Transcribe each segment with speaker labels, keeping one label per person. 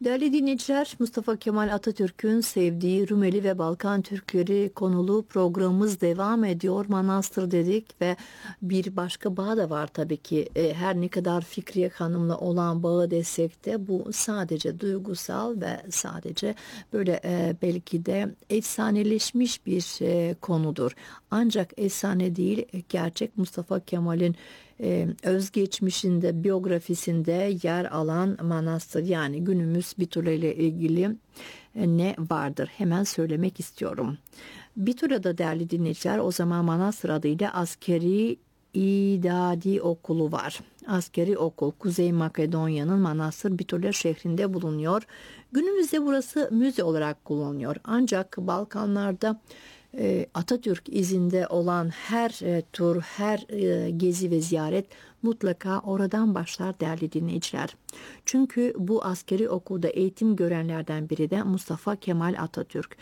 Speaker 1: Değerli dinleyiciler, Mustafa Kemal Atatürk'ün sevdiği Rumeli ve Balkan Türkleri konulu programımız devam ediyor. Manastır dedik ve bir başka bağ da var tabii ki. Her ne kadar Fikriye Hanım'la olan bağı desek de bu sadece duygusal ve sadece böyle belki de efsaneleşmiş bir konudur. Ancak efsane değil, gerçek Mustafa Kemal'in özgeçmişinde, biyografisinde yer alan manastır, yani günümüz Bitola ile ilgili ne vardır hemen söylemek istiyorum. Bitola'da değerli dinleyiciler, o zaman manastır adıyla Askeri İdadi Okulu var. Askeri okul Kuzey Makedonya'nın Manastır Bitola şehrinde bulunuyor. Günümüzde burası müze olarak kullanılıyor. Ancak Balkanlarda Atatürk izinde olan her tur, her gezi ve ziyaret mutlaka oradan başlar değerli dinleyiciler. Çünkü bu askeri okulda eğitim görenlerden biri de Mustafa Kemal Atatürk.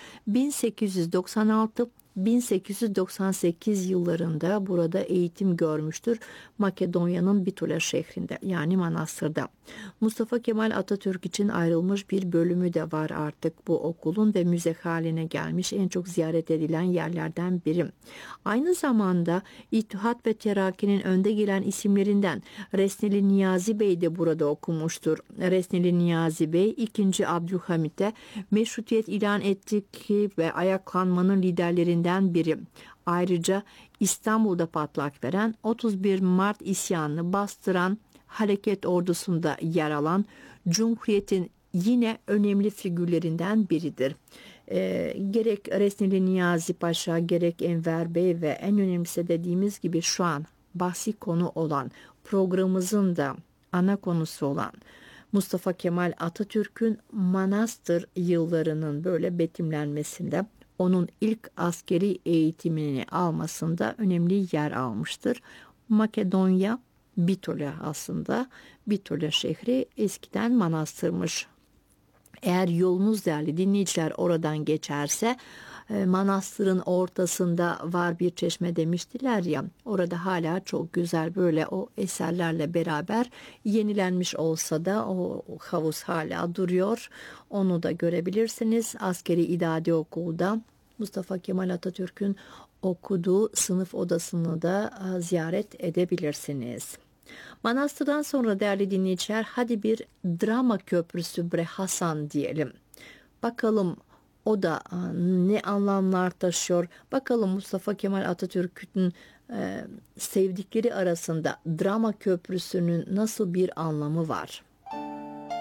Speaker 1: 1896 yıllarında burada eğitim görmüştür. Makedonya'nın Bitola şehrinde, yani manastırda. Mustafa Kemal Atatürk için ayrılmış bir bölümü de var artık bu okulun ve müze haline gelmiş, en çok ziyaret edilen yerlerden biri. Aynı zamanda İttihat ve Terakki'nin önde gelen isimlerinden Resneli Niyazi Bey de burada okumuştur. Resneli Niyazi Bey 2. Abdülhamit'e meşrutiyet ilan ettik ve ayaklanmanın liderlerinden biri. Ayrıca İstanbul'da patlak veren 31 Mart isyanını bastıran hareket ordusunda yer alan Cumhuriyet'in yine önemli figürlerinden biridir. Gerek Resneli Niyazi Paşa, gerek Enver Bey ve en önemlisi dediğimiz gibi şu an bahsi konu olan, programımızın da ana konusu olan Mustafa Kemal Atatürk'ün manastır yıllarının böyle betimlenmesinde, onun ilk askeri eğitimini almasında önemli yer almıştır. Makedonya, Bitola aslında. Bitola şehri eskiden manastırmış. Eğer yolunuz değerli dinleyiciler oradan geçerse, manastırın ortasında var bir çeşme demiştiler ya, orada hala çok güzel böyle o eserlerle beraber yenilenmiş olsa da o havuz hala duruyor. Onu da görebilirsiniz. Askeri İdadi Okulu'da Mustafa Kemal Atatürk'ün okuduğu sınıf odasını da ziyaret edebilirsiniz. Manastırdan sonra değerli dinleyiciler, hadi bir Drama Köprüsü Bre Hasan diyelim. Bakalım o da ne anlamlar taşıyor. Bakalım Mustafa Kemal Atatürk'ün sevdikleri arasında Drama Köprüsü'nün nasıl bir anlamı var.